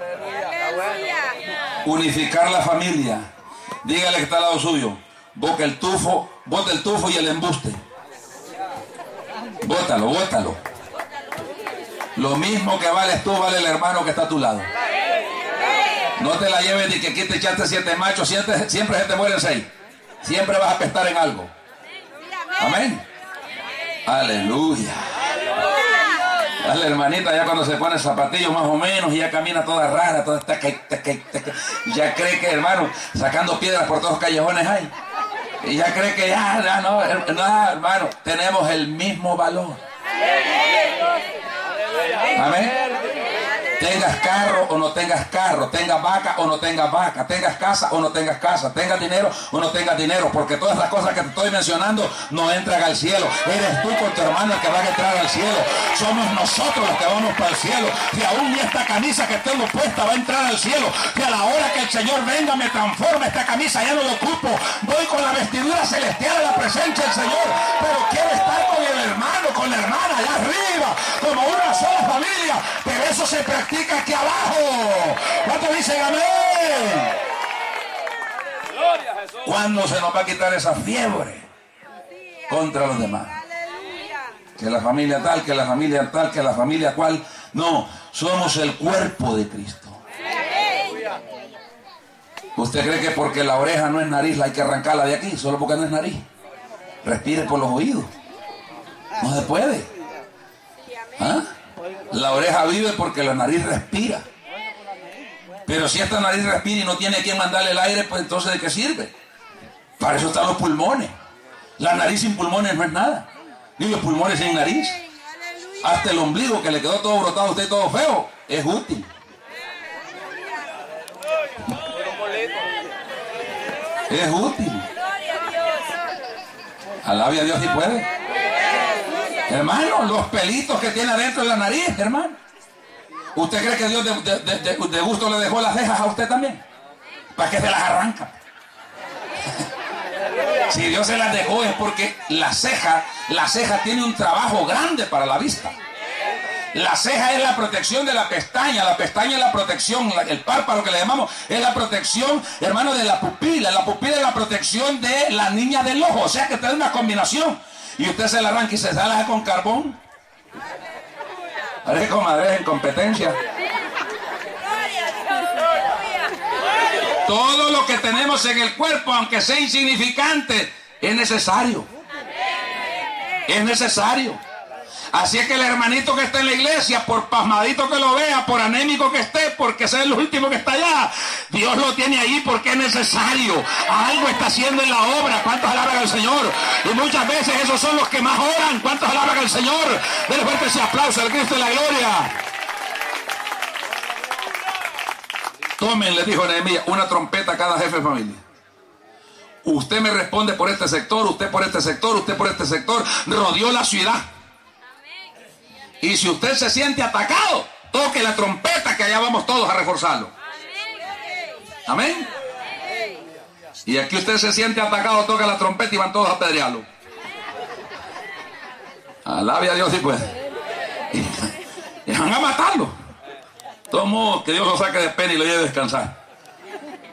Unificar la familia. Dígale que está al lado suyo. Boca el tufo, bota el tufo y el embuste. Bótalo, bótalo. Lo mismo que vales tú, vale el hermano que está a tu lado. No te la lleves ni que aquí te echaste siete machos, siempre, siempre se te mueren seis. Siempre vas a apestar en algo. Amén. Aleluya. A la hermanita ya cuando se pone zapatillos más o menos y ya camina toda rara, toda esta, esta, esta, esta, ya cree que, hermano, sacando piedras por todos los callejones hay. Y ya cree que ya, ya no, no, hermano, tenemos el mismo valor. Amén. Tengas carro o no tengas carro, tengas vaca o no tengas vaca, tengas casa o no tengas casa, tengas dinero o no tengas dinero, porque todas las cosas que te estoy mencionando no entran al cielo. Eres tú con tu hermano el que va a entrar al cielo. Somos nosotros los que vamos para el cielo. Y aún ni esta camisa que tengo puesta va a entrar al cielo. Y a la hora que el Señor venga me transforma esta camisa, ya no lo ocupo. Voy con la vestidura celestial a la presencia del Señor, pero quiero estar con el hermano, con la hermana allá arriba, como una sola familia. Pero eso se practica aquí abajo. ¿Cuántos dicen amén? ¿Cuándo se nos va a quitar esa fiebre contra los demás? Que la familia tal, que la familia tal, que la familia cual. No, somos el cuerpo de Cristo. ¿Usted cree que porque la oreja no es nariz la hay que arrancarla de aquí? Solo porque no es nariz. Respire por los oídos. No se puede. ¿Ah? La oreja vive porque la nariz respira. Pero si esta nariz respira y no tiene a quien mandarle el aire, pues entonces ¿de qué sirve? Para eso están los pulmones. La nariz sin pulmones no es nada. Ni los pulmones sin nariz. Hasta el ombligo que le quedó todo brotado a usted todo feo es útil. Es útil. Alabe a Dios si puede. Hermano, los pelitos que tiene adentro de la nariz, hermano. ¿Usted cree que Dios de, de, de, de gusto le dejó las cejas a usted también? ¿Para qué se las arranca? Si Dios se las dejó es porque la ceja, la ceja tiene un trabajo grande para la vista. La ceja es la protección de la pestaña, la pestaña es la protección, el párpado que le llamamos, es la protección, hermano, de la pupila. La pupila es la protección de la niña del ojo, o sea que está en una combinación. Y usted se la arranca y se sale con carbón. Parece comadre en competencia. Todo lo que tenemos en el cuerpo, aunque sea insignificante, es necesario. Es necesario. Así es que el hermanito que está en la iglesia, por pasmadito que lo vea, por anémico que esté, porque sea el último que está allá, Dios lo tiene ahí porque es necesario. Algo está haciendo en la obra. ¿Cuántos alaban al Señor? Y muchas veces esos son los que más oran. ¿Cuántos alaban al Señor? Denle fuerte ese aplauso al Cristo de la gloria. Tomen, le dijo Nehemías, una trompeta a cada jefe de familia. Usted me responde por este sector, usted por este sector, usted por este sector. Rodeó la ciudad. Y si usted se siente atacado, toque la trompeta, que allá vamos todos a reforzarlo. Amén. Y aquí usted se siente atacado, toca la trompeta y van todos a apedrearlo. Alabe a Dios si puede. Y, y van a matarlo. Todo modo, que Dios lo saque de pena y lo lleve a descansar.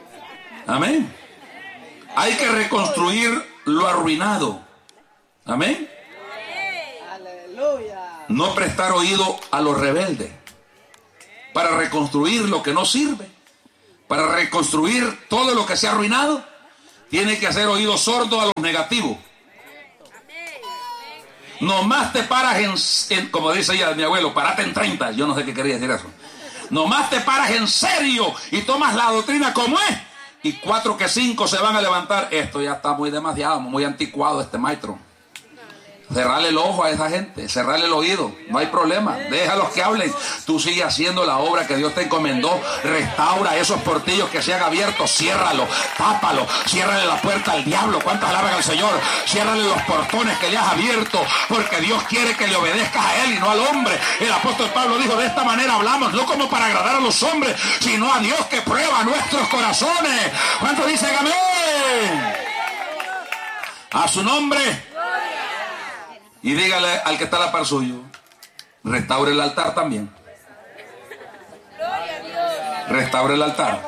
Amén. Hay que reconstruir lo arruinado. Amén. Aleluya. No prestar oído a los rebeldes. Para reconstruir lo que no sirve, para reconstruir todo lo que se ha arruinado, tiene que hacer oído sordo a los negativos. Nomás te paras en, en como dice ella, mi abuelo, parate en treinta. Yo no sé qué quería decir eso. Nomás te paras en serio y tomas la doctrina como es, y cuatro que cinco se van a levantar. Esto ya está muy demasiado, muy anticuado este maestro. Cerrarle el ojo a esa gente, cerrarle el oído, no hay problema, déjalos que hablen. Tú sigue haciendo la obra que Dios te encomendó. Restaura esos portillos que se han abierto, ciérralo, tápalo, ciérrale la puerta al diablo. ¿Cuántas alaban al Señor? Ciérrale los portones que le has abierto, porque Dios quiere que le obedezcas a Él y no al hombre. El apóstol Pablo dijo: de esta manera hablamos, no como para agradar a los hombres, sino a Dios que prueba nuestros corazones. ¿Cuántos dicen amén? A su nombre. Y dígale al que está a la par suyo: restaure el altar también. Restaure el altar.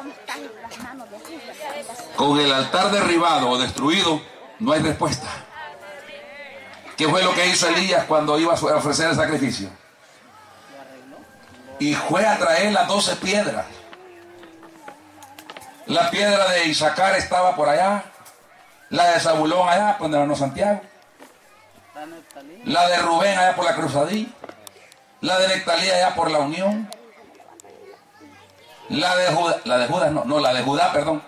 Con el altar derribado o destruido no hay respuesta. ¿Qué fue lo que hizo Elías cuando iba a ofrecer el sacrificio? Y fue a traer las doce piedras. La piedra de Isaacar estaba por allá, la de Zabulón allá, por donde Santiago, la de Rubén allá por la Cruzadilla, la de Nectalí allá por la Unión, la de Judá, la de Judas no, no, la de Judá, perdón.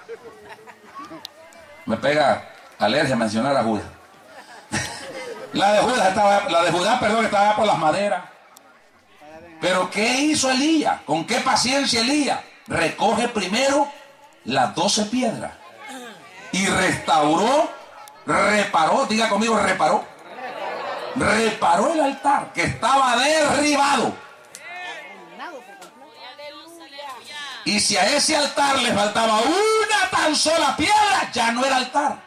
Me pega alergia mencionar a Judas. La de Judas estaba, la de Judá, perdón, estaba allá por las maderas. Pero ¿qué hizo Elías? ¿Con qué paciencia Elías? Recoge primero las doce piedras y restauró, reparó, diga conmigo, reparó. Reparó el altar que estaba derribado. Y si a ese altar le faltaba una tan sola piedra, ya no era altar.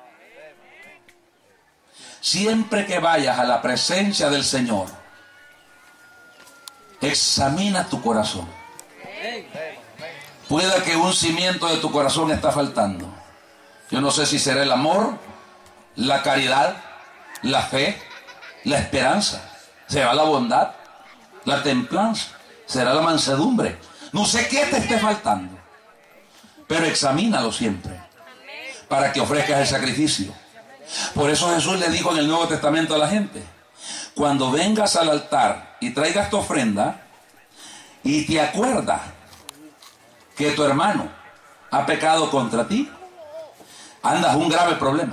Siempre que vayas a la presencia del Señor, examina tu corazón. Pueda que un cimiento de tu corazón está faltando. Yo no sé si será el amor, la caridad, la fe, la esperanza, será la bondad, la templanza, será la mansedumbre. No sé qué te esté faltando, pero examínalo siempre para que ofrezcas el sacrificio. Por eso Jesús le dijo en el Nuevo Testamento a la gente: cuando vengas al altar y traigas tu ofrenda y te acuerdas que tu hermano ha pecado contra ti, andas un grave problema.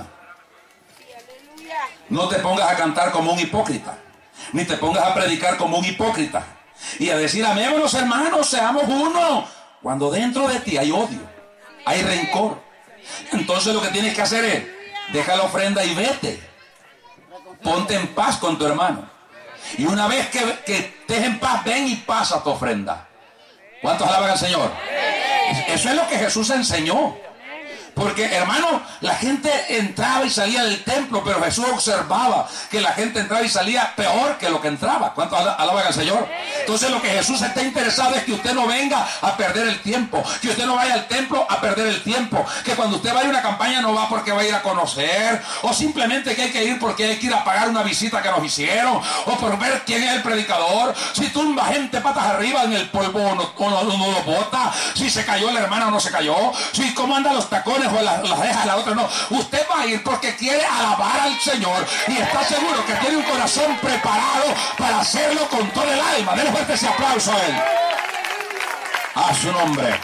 No te pongas a cantar como un hipócrita, ni te pongas a predicar como un hipócrita y a decir: amémonos hermanos, seamos uno, cuando dentro de ti hay odio, hay rencor. Entonces lo que tienes que hacer es: deja la ofrenda y vete, ponte en paz con tu hermano, y una vez que, que estés en paz, ven y pasa tu ofrenda. ¿Cuántos alaban al Señor? Eso es lo que Jesús enseñó. Porque, hermano, la gente entraba y salía del templo, pero Jesús observaba que la gente entraba y salía peor que lo que entraba. ¿Cuántos alaban al Señor? Entonces lo que Jesús está interesado es que usted no venga a perder el tiempo, que usted no vaya al templo a perder el tiempo, que cuando usted vaya a una campaña no va porque va a ir a conocer, o simplemente que hay que ir porque hay que ir a pagar una visita que nos hicieron, o por ver quién es el predicador. Si tumba gente patas arriba en el polvo o no, o no, no lo bota, si se cayó la hermana o no se cayó, si cómo andan los tacones o las, las deja la otra, no. Usted va a ir porque quiere alabar al Señor y está seguro que tiene un corazón preparado para hacerlo con todo el alma. Denle fuerte ese aplauso a él. A su nombre.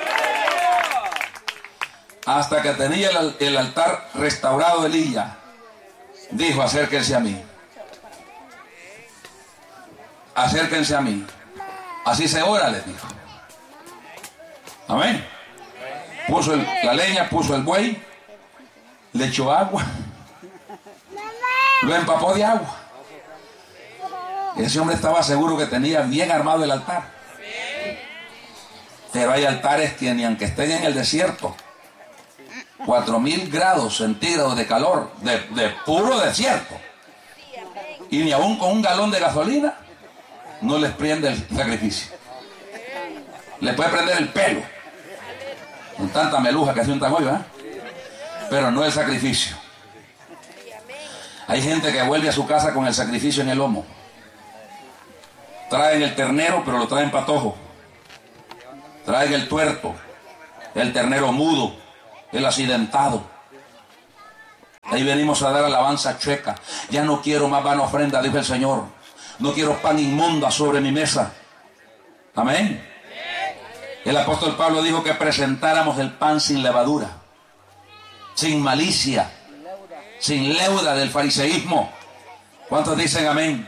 Hasta que tenía el, el altar restaurado de Elías, dijo: acérquense a mí. Acérquense a mí. Así se ora, les dijo. Amén. Puso el, la leña, puso el buey, le echó agua, lo empapó de agua. Ese hombre estaba seguro que tenía bien armado el altar. Pero hay altares que ni aunque estén en el desierto, cuatro mil grados centígrados de calor, de, de puro desierto, y ni aún con un galón de gasolina no les prende el sacrificio. Le puede prender el pelo. Con tanta meluja que hacen tan hoy, ¿verdad? Pero no el sacrificio. Hay gente que vuelve a su casa con el sacrificio en el lomo. Traen el ternero, pero lo traen patojo. Traen el tuerto, el ternero mudo, el accidentado. Ahí venimos a dar alabanza chueca. Ya no quiero más vana ofrenda, dijo el Señor. No quiero pan inmunda sobre mi mesa. Amén. El apóstol Pablo dijo que presentáramos el pan sin levadura, sin malicia, sin leuda del fariseísmo. ¿Cuántos dicen amén?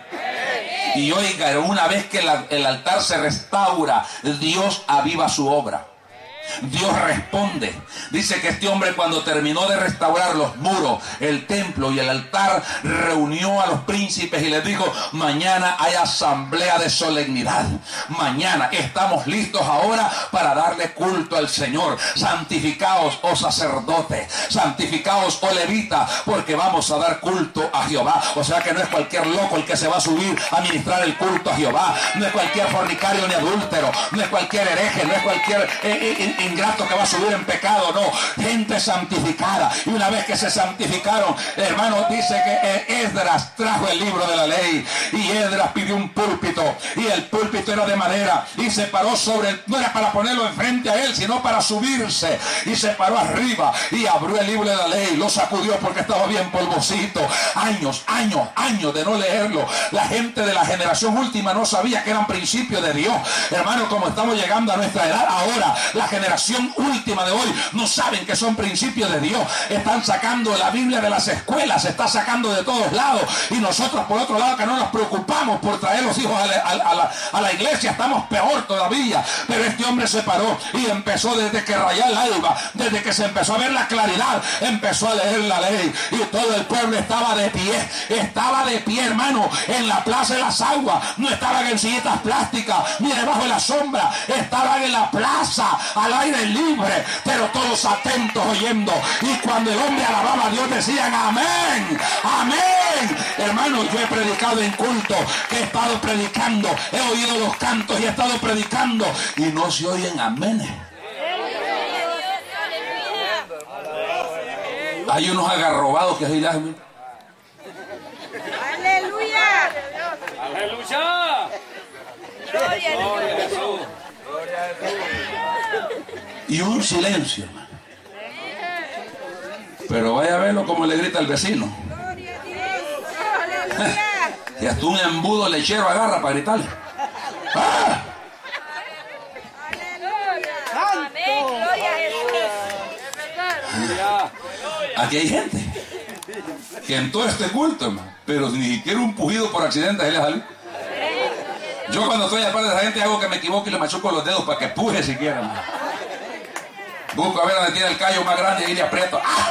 Y oiga, una vez que la, el altar se restaura, Dios aviva su obra. Dios responde. Dice que este hombre, cuando terminó de restaurar los muros, el templo y el altar, reunió a los príncipes y les dijo: mañana hay asamblea de solemnidad. Mañana estamos listos ahora para darle culto al Señor. Santificaos, oh sacerdotes, santificaos, oh levitas, porque vamos a dar culto a Jehová. O sea que no es cualquier loco el que se va a subir a ministrar el culto a Jehová. No es cualquier fornicario ni adúltero, no es cualquier hereje, no es cualquier eh, eh, ingrato que va a subir en pecado, no, gente santificada. Y una vez que se santificaron, hermano, dice que Esdras trajo el libro de la ley, y Esdras pidió un púlpito, y el púlpito era de madera, y se paró sobre el, no era para ponerlo enfrente a él, sino para subirse, y se paró arriba y abrió el libro de la ley, lo sacudió porque estaba bien polvosito. Años, años, años de no leerlo. La gente de la generación última no sabía que eran principios de Dios. Hermano, como estamos llegando a nuestra edad ahora, la generación generación última de hoy no saben que son principios de Dios. Están sacando la Biblia de las escuelas, se está sacando de todos lados, y nosotros por otro lado, que no nos preocupamos por traer los hijos a la, a, a la, a la iglesia, estamos peor todavía. Pero este hombre se paró y empezó, desde que rayó el alba, desde que se empezó a ver la claridad, empezó a leer la ley, y todo el pueblo estaba de pie, estaba de pie, hermano, en la plaza de las aguas. No estaban en sillitas plásticas ni debajo de la sombra, estaban en la plaza al aire libre, pero todos atentos oyendo. Y cuando el hombre alababa a Dios, decían amén, amén. Hermano, yo he predicado en culto, que he estado predicando, he oído los cantos y he estado predicando, y no se oyen aménes. Hay unos agarrobados que se dirán: aleluya, aleluya, gloria a Jesús. Y un silencio, hermano. Pero vaya a verlo como le grita el vecino. Gloria a Dios, aleluya. Y hasta un embudo lechero agarra para gritarle. ¡Ah! Amén, gloria a Jesús. Aquí hay gente que en todo este culto, hermano, pero ni siquiera un pujido por accidente se le salió. Yo cuando estoy a par de esa gente hago que me equivoque y le machuco los dedos para que puje siquiera, hermano. Busco a ver dónde tiene el callo más grande y le aprieto. ¡Ah!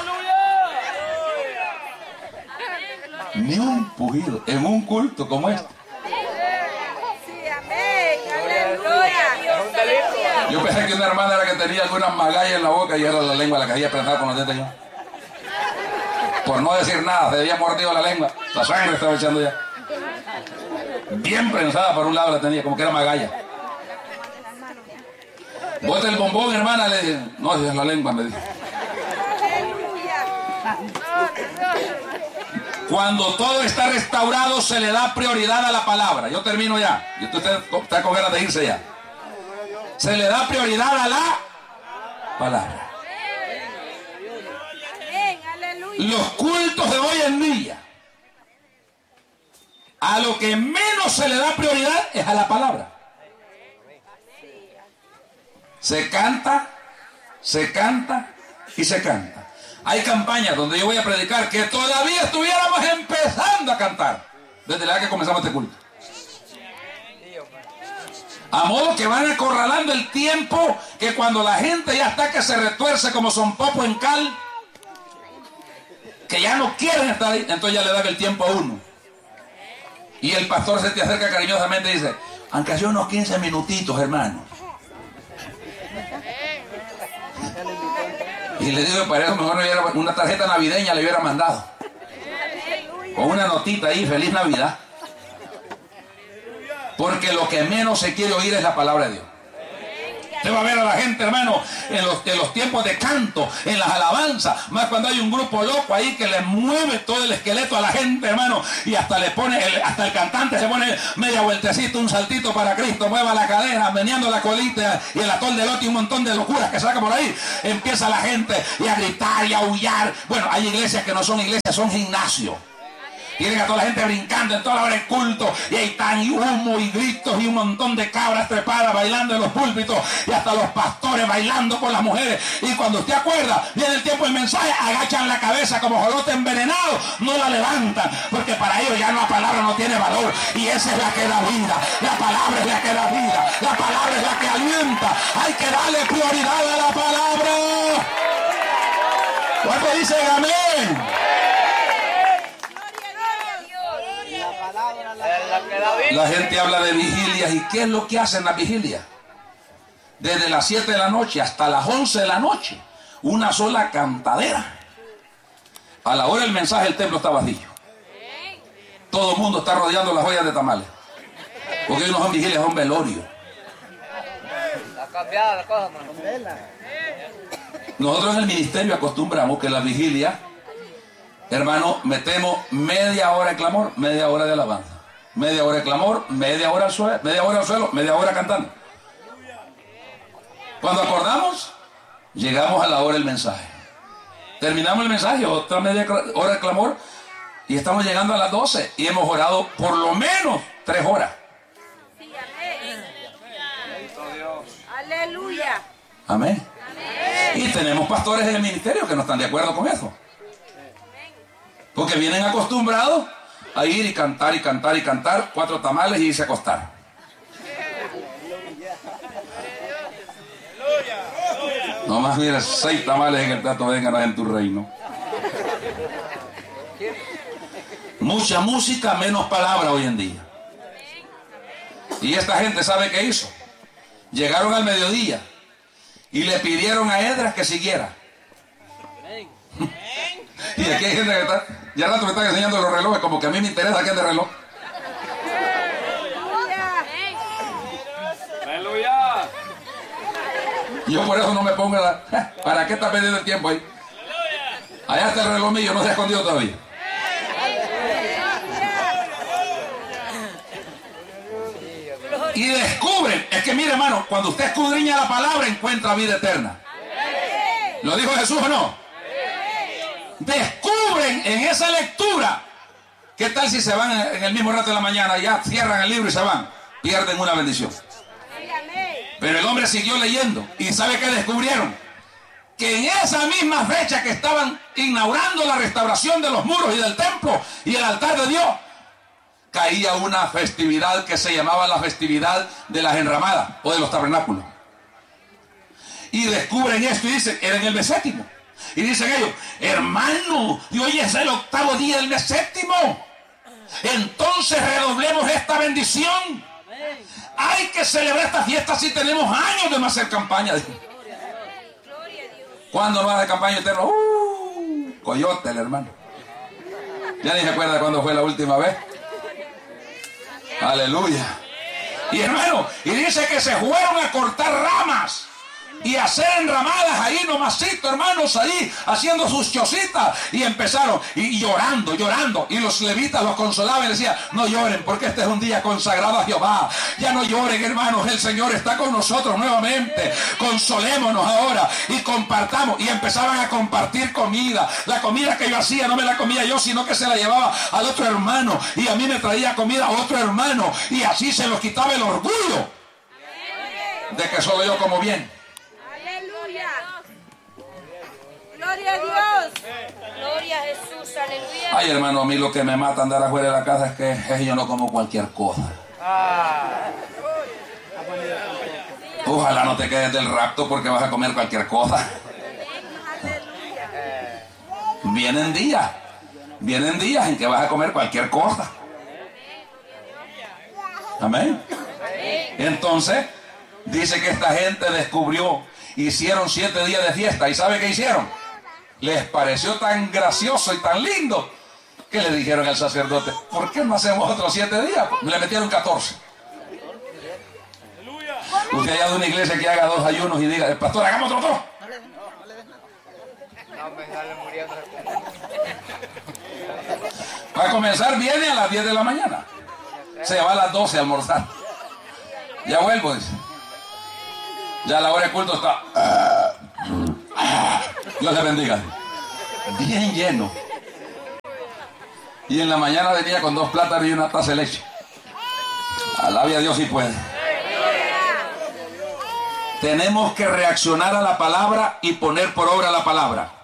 Ni un pujido en un culto como este. Sí, amén, aleluya. Yo pensé que una hermana era que tenía algunas magallas en la boca y era la lengua la que había prensado con los dientes ya. Por no decir nada, se había mordido la lengua. La sangre estaba echando ya. Bien prensada por un lado la tenía, como que era magalla. Bota el bombón, hermana, le dije. No, es la lengua, me dijo. Cuando todo está restaurado, se le da prioridad a la palabra. Yo termino ya. Y usted está con ganas de irse ya. Se le da prioridad a la palabra. Los cultos de hoy en día, a lo que menos se le da prioridad es a la palabra. Se canta, se canta y se canta. Hay campañas donde yo voy a predicar que todavía estuviéramos empezando a cantar desde la que comenzamos este culto. A modo que van acorralando el tiempo, que cuando la gente ya está que se retuerce como son popo en cal, que ya no quieren estar ahí, entonces ya le dan el tiempo a uno. Y el pastor se te acerca cariñosamente y dice: aunque sea unos quince minutitos, hermano. Y le digo, para eso mejor una tarjeta navideña le hubiera mandado, o una notita ahí, feliz Navidad. Porque lo que menos se quiere oír es la palabra de Dios. Usted va a ver a la gente, hermano, en los, en los tiempos de canto, en las alabanzas, más cuando hay un grupo loco ahí que le mueve todo el esqueleto a la gente, hermano, y hasta le pone, el, hasta el cantante se pone media vueltecita, un saltito para Cristo, mueva la cadera, meneando la colita y el atol de lote y un montón de locuras que saca por ahí. Empieza la gente y a gritar y a aullar. Bueno, hay iglesias que no son iglesias, son gimnasios. Tienen a toda la gente brincando en toda la hora de culto, y ahí están y humo y gritos y un montón de cabras trepadas bailando en los púlpitos, y hasta los pastores bailando con las mujeres. Y cuando usted acuerda, viene el tiempo del mensaje, agachan la cabeza como jolote envenenado, no la levantan, porque para ellos ya la palabra no tiene valor, y esa es la que da vida. La palabra es la que da vida, la palabra es la que alienta. Hay que darle prioridad a la palabra. ¿Cuántos dicen amén? La gente habla de vigilias, y ¿qué es lo que hacen las vigilias? Desde las siete de la noche hasta las once de la noche, una sola cantadera. A la hora del mensaje el templo está vacío. Todo el mundo está rodeando las ollas de tamales, porque hoy no son vigilias, son velorios. Nosotros en el ministerio acostumbramos que las vigilias, hermano, metemos media hora de clamor, media hora de alabanza. Media hora de clamor, media hora al suelo, media hora al suelo, media hora cantando. Cuando acordamos, llegamos a la hora del mensaje. Terminamos el mensaje, otra media hora de clamor, y estamos llegando a las doce y hemos orado por lo menos tres horas. Sí, amén. Aleluya. Amén. Amén. Y tenemos pastores en el ministerio que no están de acuerdo con eso, porque vienen acostumbrados a ir y cantar y cantar y cantar, cuatro tamales y irse a acostar. No más, mira, seis tamales en el plato, vengan en tu reino. Mucha música, menos palabra hoy en día. Y esta gente sabe qué hizo. Llegaron al mediodía y le pidieron a Edras que siguiera. Y aquí hay gente que está, ya rato me están enseñando los relojes, como que a mí me interesa quién de reloj. Aleluya. Yo por eso no me pongo la... ¿Para qué está perdiendo el tiempo ahí? Allá está el reloj mío, no se ha escondido todavía. Y descubren, es que mire hermano, cuando usted escudriña la palabra encuentra vida eterna. ¿Lo dijo Jesús o no? Descubren en esa lectura. ¿Qué tal si se van en el mismo rato de la mañana, ya cierran el libro y se van? Pierden una bendición. Pero el hombre siguió leyendo, y ¿sabe qué descubrieron? Que en esa misma fecha que estaban inaugurando la restauración de los muros y del templo y el altar de Dios, caía una festividad que se llamaba la festividad de las enramadas o de los tabernáculos. Y descubren esto y dicen, era en el mes séptimo. Y dicen ellos, hermano, y hoy es el octavo día del mes séptimo. Entonces redoblemos esta bendición. Hay que celebrar esta fiesta si tenemos años de no hacer campaña. ¿Cuándo no hace campaña eterna? Uh, coyote el hermano. Ya ni se acuerda cuándo fue la última vez. Aleluya. Y hermano, y dice que se fueron a cortar ramas y hacer enramadas ahí nomasito, hermanos, ahí haciendo sus chocitas, y empezaron y, y llorando, llorando, y los levitas los consolaban y decían, no lloren porque este es un día consagrado a Jehová, ya no lloren hermanos, el Señor está con nosotros nuevamente, consolémonos ahora y compartamos. Y empezaban a compartir comida, la comida que yo hacía no me la comía yo, sino que se la llevaba al otro hermano, y a mí me traía comida a otro hermano, y así se los quitaba el orgullo de que solo yo como bien. Gloria a Dios. Gloria a Jesús, aleluya. Ay hermano, a mí lo que me mata andar afuera de la casa es que es, yo no como cualquier cosa. Ojalá no te quedes del rapto porque vas a comer cualquier cosa. Vienen días, vienen días en que vas a comer cualquier cosa. Amén. Entonces, dice que esta gente descubrió, hicieron siete días de fiesta. ¿Y sabe qué hicieron? Les pareció tan gracioso y tan lindo que le dijeron al sacerdote, ¿por qué no hacemos otros siete días? Le metieron catorce. Usted allá de una iglesia que haga dos ayunos y diga, pastor, hagamos otro dos. Para comenzar, viene a las diez de la mañana. Se va a las doce a almorzar. Ya vuelvo, dice. Ya a la hora de culto está. Dios le bendiga. Bien lleno. Y en la mañana venía con dos plátanos y una taza de leche. Alabe a Dios si puede. Tenemos que reaccionar a la palabra y poner por obra la palabra.